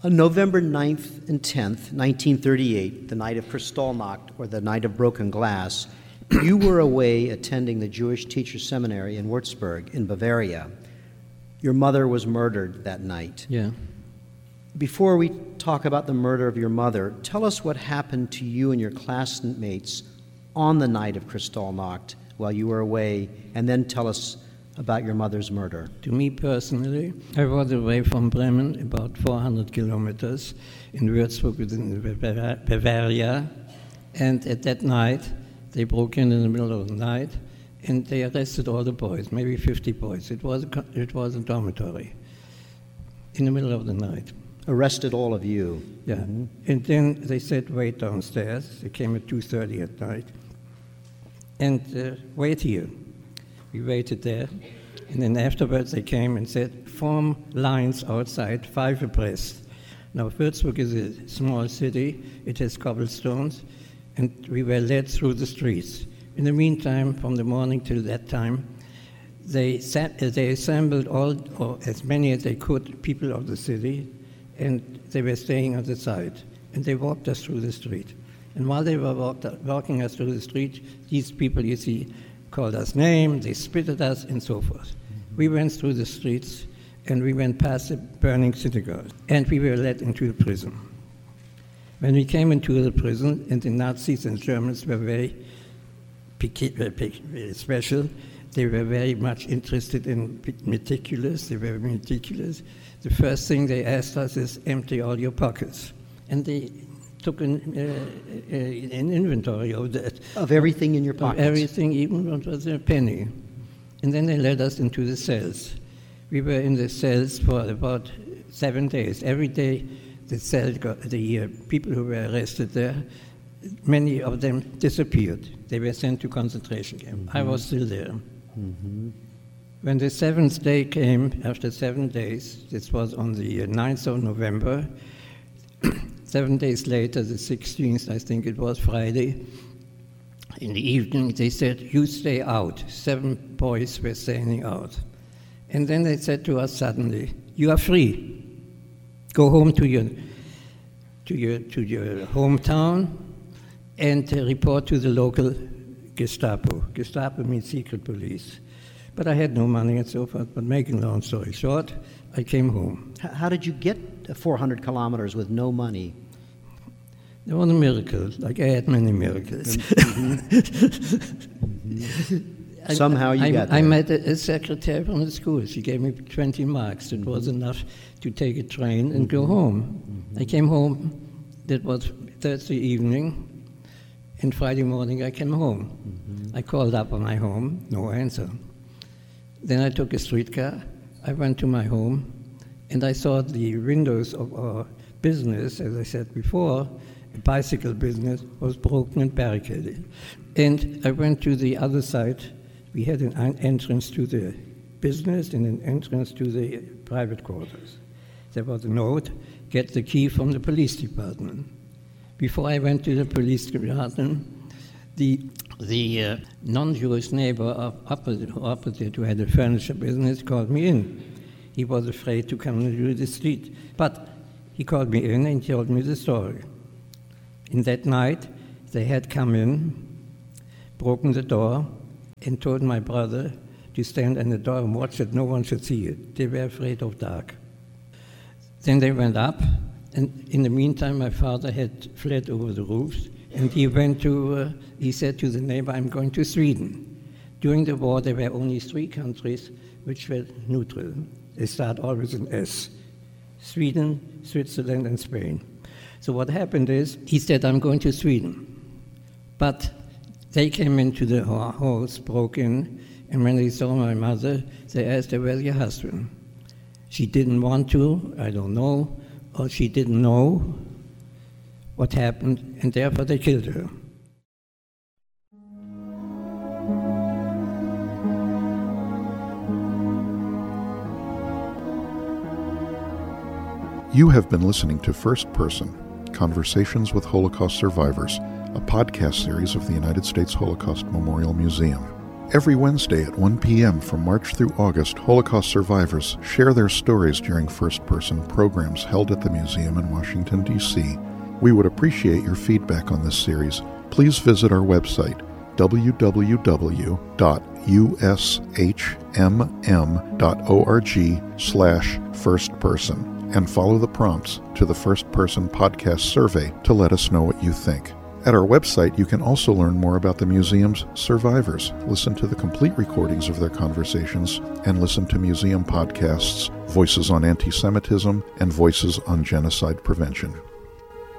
On November 9th and 10th, 1938, the night of Kristallnacht, or the night of broken glass, you were away attending the Jewish Teacher Seminary in Würzburg in Bavaria. Your mother was murdered that night. Yeah. Before we talk about the murder of your mother, tell us what happened to you and your classmates on the night of Kristallnacht while you were away, and then tell us about your mother's murder. To me personally, I was away from Bremen about 400 kilometers in Würzburg within Bavaria, and at that night they broke in the middle of the night and they arrested all the boys, maybe 50 boys. It was a dormitory in the middle of the night. Arrested all of you? Yeah. Mm-hmm. And then they said, wait downstairs. They came at 2:30 at night. And wait here. We waited there. And then afterwards they came and said, form lines outside, 5 abreast. Now, Würzburg is a small city. It has cobblestones. And we were led through the streets. In the meantime, from the morning till that time, they assembled all, or as many as they could, people of the city, and they were staying on the side. And they walked us through the street. And while they were walking us through the street, these people, you see, called us names, they spit at us, and so forth. Mm-hmm. We went through the streets, and we went past the burning synagogue, and we were led into the prison. When we came into the prison, and the Nazis and Germans were very special, they were very much interested in meticulous. They were meticulous. The first thing they asked us is, empty all your pockets. And they took an inventory of that. Of everything in your pockets? Of everything, even what was a penny. And then they led us into the cells. We were in the cells for about 7 days. Every day the people who were arrested there, many of them disappeared. They were sent to concentration camp. Mm-hmm. I was still there. Mm-hmm. When the 7th day came, after 7 days, this was on the 9th of November, 7 days later, the 16th, I think it was Friday, in the evening, they said, you stay out. 7 boys were staying out. And then they said to us suddenly, you are free. Go home to your hometown and report to the local Gestapo. Gestapo means secret police. But I had no money and so forth. But making a long story short, I came home. How did you get 400 kilometers with no money? It was a miracle. Like I had many miracles. Somehow you got there. I met a secretary from the school. She gave me 20 marks. It was enough to take a train and go home. Mm-hmm. I came home. That was Thursday evening. And Friday morning I came home. Mm-hmm. I called up on my home, no answer. Then I took a streetcar. I went to my home, and I saw the windows of our business, as I said before, a bicycle business, was broken and barricaded. And I went to the other side. We had an entrance to the business and an entrance to the private quarters. There was a note, get the key from the police department. Before I went to the police department, the non-Jewish neighbor opposite who had a furniture business called me in. He was afraid to come into the street. But he called me in and told me the story. In that night, they had come in, broken the door, and told my brother to stand in the door and watch that no one should see it. They were afraid of dark. Then they went up, and in the meantime, my father had fled over the roofs, and he said to the neighbor, I'm going to Sweden. During the war, there were only 3 countries which were neutral. They start always in S. Sweden, Switzerland, and Spain. So what happened is, he said, I'm going to Sweden. But they came into the house, broke in, and when they saw my mother, they asked her, where's your husband? She didn't want to, I don't know, or she didn't know what happened, and therefore they killed her. You have been listening to First Person, Conversations with Holocaust Survivors, a podcast series of the United States Holocaust Memorial Museum. Every Wednesday at 1 p.m. from March through August, Holocaust survivors share their stories during first-person programs held at the museum in Washington, D.C. We would appreciate your feedback on this series. Please visit our website, www.ushmm.org/firstperson, and follow the prompts to the First Person Podcast survey to let us know what you think. At our website, you can also learn more about the museum's survivors, listen to the complete recordings of their conversations, and listen to museum podcasts, Voices on Anti-Semitism and Voices on Genocide Prevention.